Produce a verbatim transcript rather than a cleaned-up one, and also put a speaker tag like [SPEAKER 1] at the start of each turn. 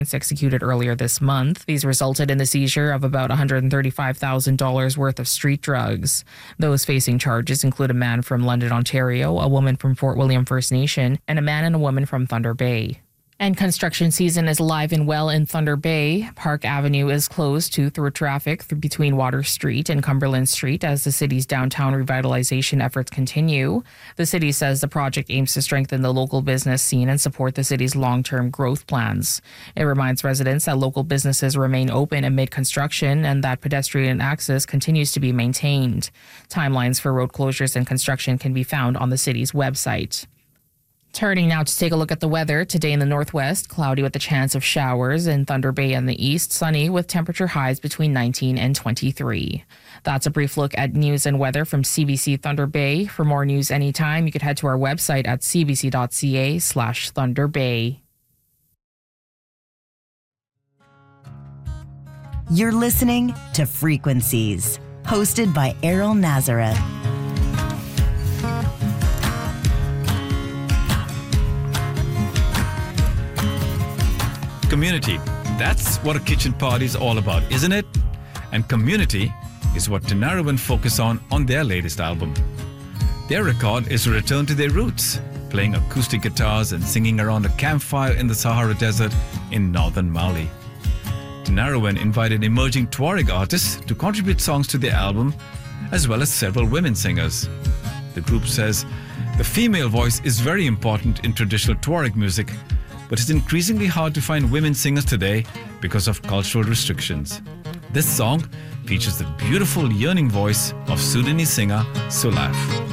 [SPEAKER 1] executed earlier this month. These resulted in the seizure of about one hundred thirty-five thousand dollars worth of street drugs. Those facing charges include a man from London, Ontario, a woman from Fort William First Nation, and a man and a woman from Thunder Bay. And construction season is live and well in Thunder Bay. Park Avenue is closed to through traffic through between Water Street and Cumberland Street as the city's downtown revitalization efforts continue. The city says the project aims to strengthen the local business scene and support the city's long-term growth plans. It reminds residents that local businesses remain open amid construction and that pedestrian access continues to be maintained. Timelines for road closures and construction can be found on the city's website. Turning now to take a look at the weather. Today in the northwest, cloudy with a chance of showers. In Thunder Bay and the east, sunny with temperature highs between nineteen and twenty-three. That's a brief look at news and weather from C B C Thunder Bay. For more news anytime, you could head to our website at cbc.ca slash Thunder Bay.
[SPEAKER 2] You're listening to Frequencies, hosted by Errol Nazareth.
[SPEAKER 3] Community. That's what a kitchen party is all about, isn't it? And community is what Tinariwen focus on on their latest album. Their record is a return to their roots, playing acoustic guitars and singing around a campfire in the Sahara Desert in northern Mali. Tinariwen invited emerging Tuareg artists to contribute songs to their album, as well as several women singers. The group says the female voice is very important in traditional Tuareg music, but it's increasingly hard to find women singers today because of cultural restrictions. This song features the beautiful yearning voice of Sudanese singer Sulaf.